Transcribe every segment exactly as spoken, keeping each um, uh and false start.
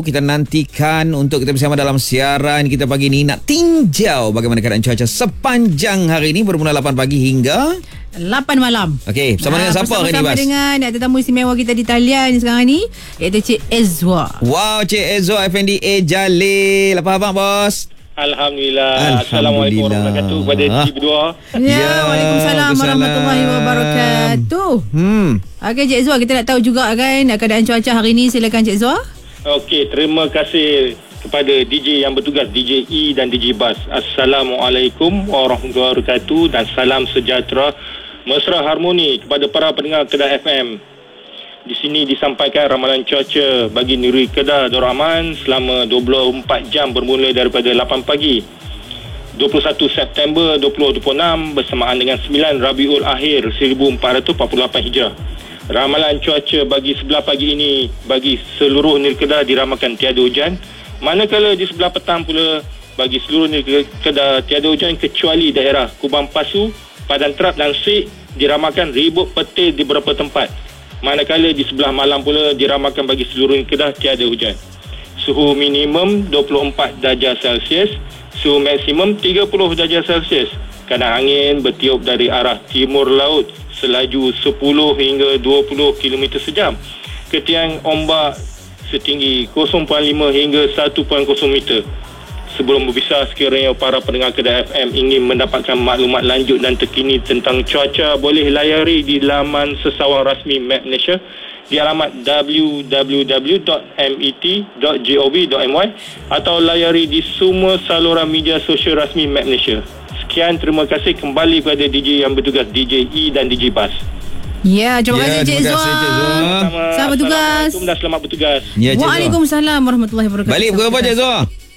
Kita nantikan untuk kita bersama dalam siaran kita pagi ni nak tinjau bagaimana keadaan cuaca sepanjang hari ini bermula lapan pagi hingga lapan malam. Okey, bersama nah, dengan siapa hari ni, Bas? Bersama dengan tetamu istimewa kita di talian sekarang ni, iaitu Cik Ezwa. Wow, Cik Ezwa F N D A Jalil. Apa khabar, bos? Alhamdulillah. Assalamualaikum warahmatullahi wabarakatuh kepada ah. Cik berdua. Ya, ya, Waalaikumsalam warahmatullahi wabarakatuh. Hmm. Okey, Cik Ezwa, kita nak tahu juga kan keadaan cuaca hari ni. Silakan Cik Ezwa. Okey, terima kasih kepada D J yang bertugas, D J E dan D J Bas. Assalamualaikum warahmatullahi wabarakatuh dan salam sejahtera, mesra harmoni kepada para pendengar Kedah F M. Di sini disampaikan ramalan cuaca bagi negeri Kedah Darul Aman selama dua puluh empat jam bermula daripada lapan pagi dua puluh satu September dua ribu dua puluh enam bersamaan dengan sembilan Rabiul Akhir seribu empat ratus empat puluh lapan Hijrah. Ramalan cuaca bagi sebelah pagi ini bagi seluruh negeri Kedah diramakan tiada hujan. Manakala di sebelah petang pula bagi seluruh negeri Kedah tiada hujan kecuali daerah Kubang Pasu, Padang Terap dan Sik diramakan ribut petir di beberapa tempat. Manakala di sebelah malam pula diramakan bagi seluruh negeri Kedah tiada hujan. Suhu minimum dua puluh empat darjah Celsius, suhu maksimum tiga puluh darjah Celsius. Kadang angin bertiup dari arah timur laut selaju sepuluh hingga dua puluh kilometer sejam. Ketiang ombak setinggi kosong perpuluhan lima hingga satu perpuluhan kosong meter. Sebelum berpisah, sekiranya para pendengar Kedah F M ingin mendapatkan maklumat lanjut dan terkini tentang cuaca, boleh layari di laman sesawang rasmi Map Malaysia di alamat w w w dot met dot gov dot my atau layari di semua saluran media sosial rasmi Map Malaysia. Sekian, terima kasih kembali kepada D J yang bertugas, D J E dan D J Bas. Ya, terima kasih Cik Zwa. Selamat bertugas. Assalamualaikum dan selamat bertugas. Ya, Waalaikumsalam warahmatullahi wabarakatuh. Balik pukul apa, Cik Zwa?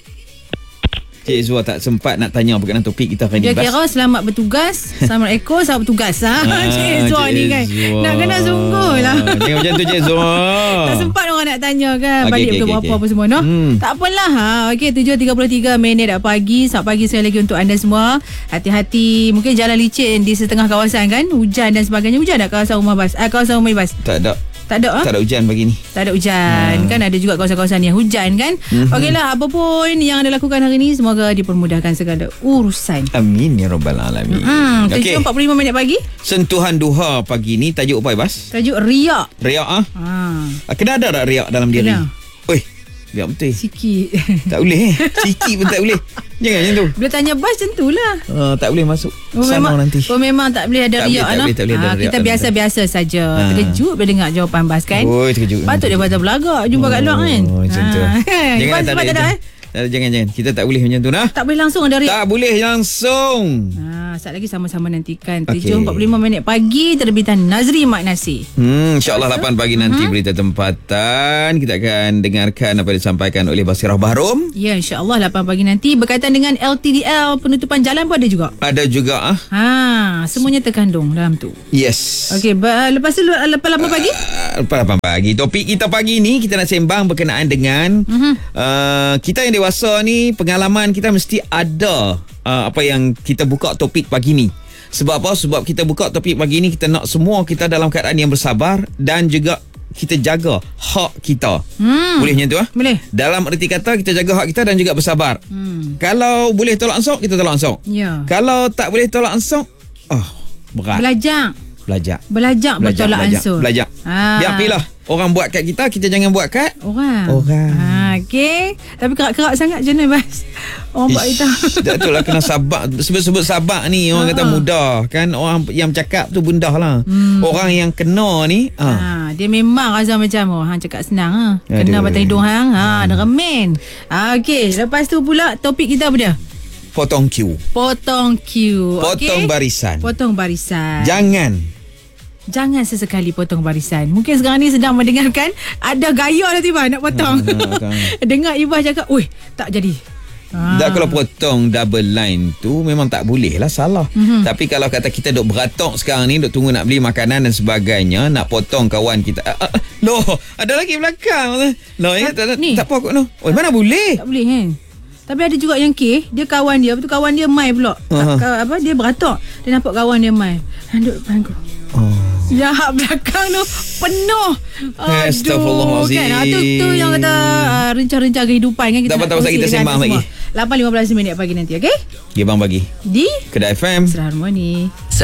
Cik Zwa tak sempat nak tanya berkenaan topik kita hari ni, Bas. Dia kira selamat bertugas. Assalamualaikum, selamat bertugas. Ha, ah, Cik Zwa ni kan. Zwa. Nak kena sungguh lah. Jangan macam tu, Cik Zwa. Tak sempat orang nak tanya kan. Okay, balik okay, pukul okay, berapa okay. apa semua. No? Hmm. Tak apalah. Ha. Okey, tujuh tiga puluh tiga minit dah pagi. Selamat pagi sekali lagi untuk anda semua. Hati-hati. Mungkin jalan licin di setengah kawasan kan. Hujan dan sebagainya. Hujan tak kawasan rumah Bas? Eh, kawasan rumah Bas? Tak ada. Tak ada, ha? Tak ada hujan pagi ni. Tak ada hujan. Hmm. Kan ada juga kawasan-kawasan yang hujan kan. Mm-hmm. Okeylah, apa pun yang anda lakukan hari ni, semoga dipermudahkan segala urusan. Amin ya rabbal alamin. Hmm, tujuh Okey. empat puluh lima minit pagi. Sentuhan duha pagi ni tajuk apa, Bas? Tajuk riak. Riak ah. Ha. Kena ada tak riak dalam diri? Kena. Oi, riak betul. Sikit. Tak boleh eh. Sikit pun tak boleh. Jangan macam tu. Bila tanya Bas macam itulah. Uh, tak boleh masuk Oh sana memang, nanti. oh memang tak boleh ada Tak riak boleh, tak lah. boleh, tak boleh ada ha, riak kita dalam biasa-biasa saja. Ha. Terkejut bila dengar jawapan Bas kan. Oi, terkejut. Patut dia patah belagak jumpa oh, kat luar kan. Oh, macam tu. Jangan Bas tak sebab tak ada eh. Jangan jangan. Kita tak boleh macam tu nah. Tak boleh langsung ada riak. Tak boleh langsung. Ha, saat lagi sama-sama nantikan Okey. tujuh empat puluh lima minit pagi terbitan Nazri Mak Nasi. Hmm, InsyaAllah lapan pagi nanti uh-huh. berita tempatan. Kita akan dengarkan apa yang disampaikan oleh Basirah Bahrom. Ya, insyaAllah lapan pagi nanti berkaitan dengan L T D L, penutupan jalan pun ada juga. Ada juga ah. Ha, semuanya terkandung dalam tu. Yes. Okey, ba- lepas tu lepas lapan pagi? Uh, lepas lapan pagi. Topik kita pagi ni kita nak sembang berkenaan dengan uh-huh. uh, kita yang dewasa ni, pengalaman kita mesti ada uh, apa yang kita buka topik pagi ni. Sebab apa? Sebab kita buka topik pagi ni, kita nak semua kita dalam keadaan yang bersabar dan juga kita jaga hak kita. Hmm. Boleh macam tu ah? Boleh. Dalam erti kata kita jaga hak kita dan juga bersabar. Hmm. Kalau boleh tolak ansur, kita tolak ansur. Ya. Kalau tak boleh tolak ansur, oh, berat. Belajar. Belajar. Belajar bertolak ansur. Belajar. Ha. Biar pilih. Orang buat kat kita, kita jangan buat kat orang. Orang. Ha, okey. Tapi kerak-kerak sangat macam mana, Bas? Orang buat kita. Tak tu lah, kena sabar. Sebut-sebut sabar ni, orang kata mudah. Kan orang yang bercakap tu bundah lah. Hmm. Orang yang kena ni, ha. Ha, dia memang rasa macam, oh, hang cakap senang. Ha. Kena batang hidung hang. Ha, ada remen. Ha, okey. Lepas tu pula, topik kita apa dia? potong queue. Potong queue. Potong okay? barisan. Potong barisan. Jangan. Jangan sesekali potong barisan. Mungkin sekarang ni sedang mendengarkan ada gaya lah tiba nak potong. Ha, dengar Ibah cakap, "Oi, tak jadi." Ha. Dah kalau potong double line tu memang tak boleh lah, salah. Mm-hmm. Tapi kalau kata kita duk beratok sekarang ni, duk tunggu nak beli makanan dan sebagainya, nak potong kawan kita. Uh, uh, loh, ada lagi belakang. Loh, ya, tak, tak, tak apa kot no. Oh, mana boleh? Tak boleh kan? Tapi ada juga yang K, dia kawan dia, betul kawan dia mai pula. Uh-huh. Apa dia beratok, dia nampak kawan dia mai. Duduk depan aku. Oh. Yang hak belakang tu penuh. Aduh, Astaghfirullahalazim. kan? Ah, tu, tu yang kata uh, rencah-rencah kehidupan kan. Kita Tak nak apa-apa, kongsi kita dengan sembang anda lagi. semua. lapan lima belas minit pagi nanti, okey? Ya bang bagi Di Kedai F M Mesra Harmoni.